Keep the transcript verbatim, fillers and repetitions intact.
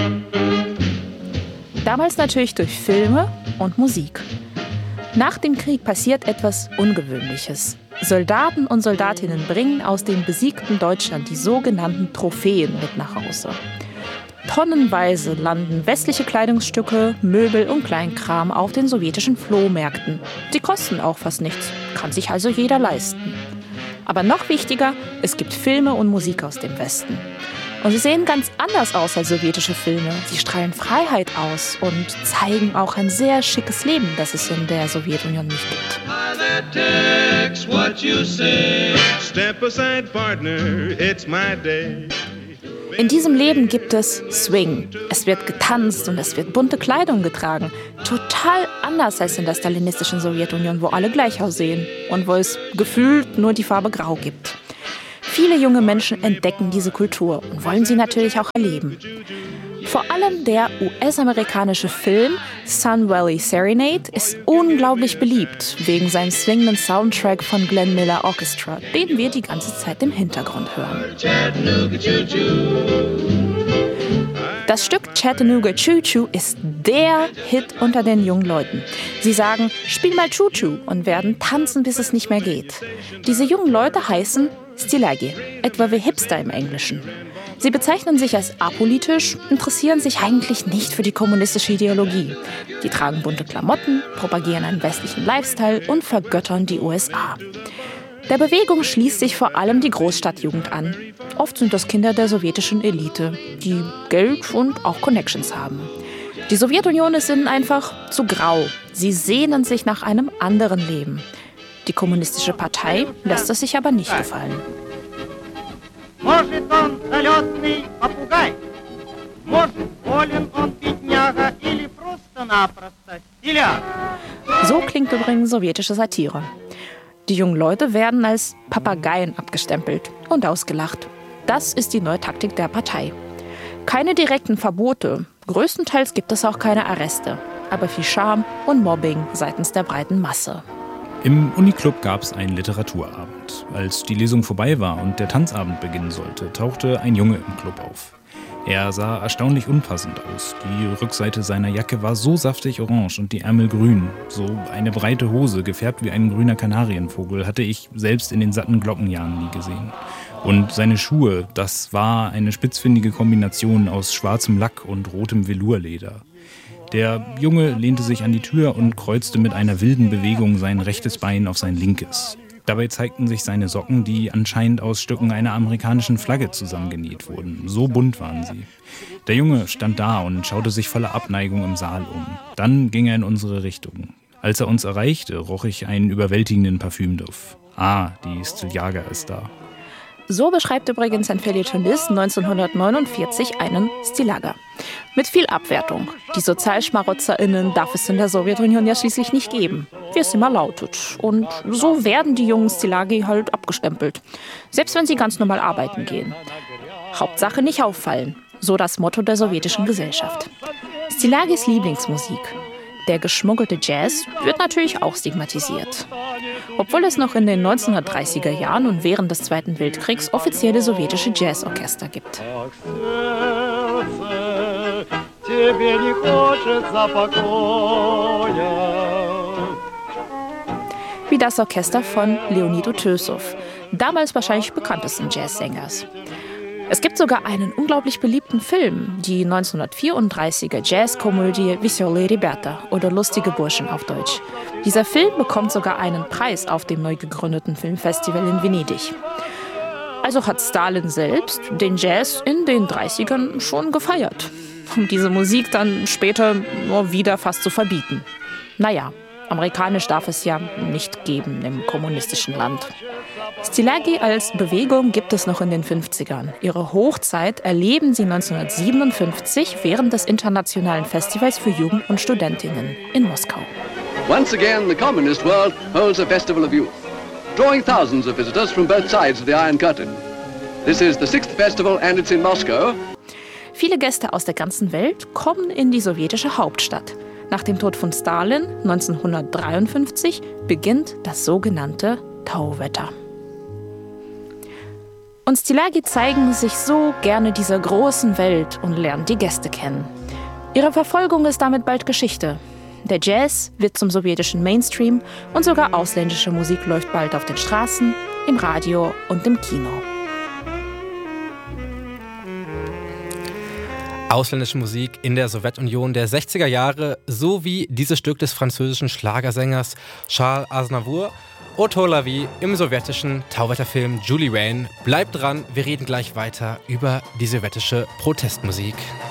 Damals natürlich durch Filme und Musik. Nach dem Krieg passiert etwas Ungewöhnliches. Soldaten und Soldatinnen bringen aus dem besiegten Deutschland die sogenannten Trophäen mit nach Hause. Tonnenweise landen westliche Kleidungsstücke, Möbel und Kleinkram auf den sowjetischen Flohmärkten. Sie kosten auch fast nichts, kann sich also jeder leisten. Aber noch wichtiger, es gibt Filme und Musik aus dem Westen. Und sie sehen ganz anders aus als sowjetische Filme. Sie strahlen Freiheit aus und zeigen auch ein sehr schickes Leben, das es in der Sowjetunion nicht gibt. In diesem Leben gibt es Swing. Es wird getanzt und es wird bunte Kleidung getragen. Total anders als in der stalinistischen Sowjetunion, wo alle gleich aussehen und wo es gefühlt nur die Farbe Grau gibt. Viele junge Menschen entdecken diese Kultur und wollen sie natürlich auch erleben. Vor allem der U S-amerikanische Film Sun Valley Serenade ist unglaublich beliebt, wegen seinem swingenden Soundtrack von Glenn Miller Orchestra, den wir die ganze Zeit im Hintergrund hören. Das Stück Chattanooga Choo Choo ist der Hit unter den jungen Leuten. Sie sagen, spiel mal Choo Choo und werden tanzen, bis es nicht mehr geht. Diese jungen Leute heißen Stilagi, etwa wie Hipster im Englischen. Sie bezeichnen sich als apolitisch, interessieren sich eigentlich nicht für die kommunistische Ideologie. Die tragen bunte Klamotten, propagieren einen westlichen Lifestyle und vergöttern die U S A. Der Bewegung schließt sich vor allem die Großstadtjugend an. Oft sind das Kinder der sowjetischen Elite, die Geld und auch Connections haben. Die Sowjetunion ist ihnen einfach zu grau. Sie sehnen sich nach einem anderen Leben. Die kommunistische Partei lässt es sich aber nicht gefallen. So klingt übrigens sowjetische Satire. Die jungen Leute werden als Papageien abgestempelt und ausgelacht. Das ist die neue Taktik der Partei. Keine direkten Verbote, größtenteils gibt es auch keine Arreste, aber viel Scham und Mobbing seitens der breiten Masse. Im Uniclub gab es einen Literaturabend. Als die Lesung vorbei war und der Tanzabend beginnen sollte, tauchte ein Junge im Club auf. Er sah erstaunlich unpassend aus. Die Rückseite seiner Jacke war so saftig orange und die Ärmel grün. So eine breite Hose, gefärbt wie ein grüner Kanarienvogel, hatte ich selbst in den satten Glockenjahren nie gesehen. Und seine Schuhe, das war eine spitzfindige Kombination aus schwarzem Lack und rotem Velourleder. Der Junge lehnte sich an die Tür und kreuzte mit einer wilden Bewegung sein rechtes Bein auf sein linkes. Dabei zeigten sich seine Socken, die anscheinend aus Stücken einer amerikanischen Flagge zusammengenäht wurden. So bunt waren sie. Der Junge stand da und schaute sich voller Abneigung im Saal um. Dann ging er in unsere Richtung. Als er uns erreichte, roch ich einen überwältigenden Parfümduft. Ah, die Stiljaga ist da. So beschreibt übrigens ein Feuilletonist neunzehnhundertneunundvierzig einen Stilaga. Mit viel Abwertung. Die SozialschmarotzerInnen darf es in der Sowjetunion ja schließlich nicht geben, wie es immer lautet. Und so werden die jungen Stilagi halt abgestempelt. Selbst wenn sie ganz normal arbeiten gehen. Hauptsache nicht auffallen. So das Motto der sowjetischen Gesellschaft. Stilagis Lieblingsmusik. Der geschmuggelte Jazz wird natürlich auch stigmatisiert. Obwohl es noch in den neunzehnhundertdreißiger Jahren und während des Zweiten Weltkriegs offizielle sowjetische Jazzorchester gibt. Wie das Orchester von Leonid Utesov, damals wahrscheinlich bekanntesten Jazzsängers. Es gibt sogar einen unglaublich beliebten Film, die neunzehnhundertvierunddreißiger Jazzkomödie Веселые ребята oder Lustige Burschen auf Deutsch. Dieser Film bekommt sogar einen Preis auf dem neu gegründeten Filmfestival in Venedig. Also hat Stalin selbst den Jazz in den dreißigern schon gefeiert, um diese Musik dann später nur wieder fast zu verbieten. Naja, amerikanisch darf es ja nicht geben im kommunistischen Land. Stilagi als Bewegung gibt es noch in den fünfzigern. Ihre Hochzeit erleben sie neunzehnhundertsiebenundfünfzig während des Internationalen Festivals für Jugend und Studentinnen in Moskau. Once again, the communist world holds a festival of youth, drawing thousands of visitors from both sides of the Iron Curtain. This is the sixth festival and it's in Moscow. Viele Gäste aus der ganzen Welt kommen in die sowjetische Hauptstadt. Nach dem Tod von Stalin neunzehnhundertdreiundfünfzig beginnt das sogenannte Tauwetter. Und Szilargi zeigen sich so gerne dieser großen Welt und lernen die Gäste kennen. Ihre Verfolgung ist damit bald Geschichte. Der Jazz wird zum sowjetischen Mainstream und sogar ausländische Musik läuft bald auf den Straßen, im Radio und im Kino. Ausländische Musik in der Sowjetunion der sechziger Jahre sowie dieses Stück des französischen Schlagersängers Charles Aznavour, Auto la vie im sowjetischen Tauwetter-Film Julie Wayne. Bleibt dran, wir reden gleich weiter über die sowjetische Protestmusik.